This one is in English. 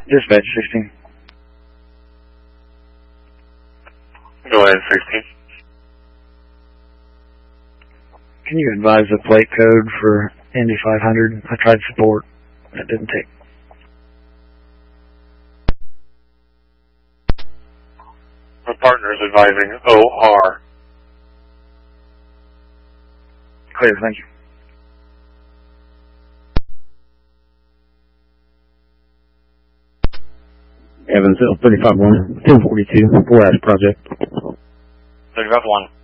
Dispatch 16. Go ahead, 16. Can you advise the plate code for Indy 500? I tried support. That didn't take. My partner is advising OR. Clear, thank you. Evansville 35-1, 1042, 4-Ash Project. 35-1.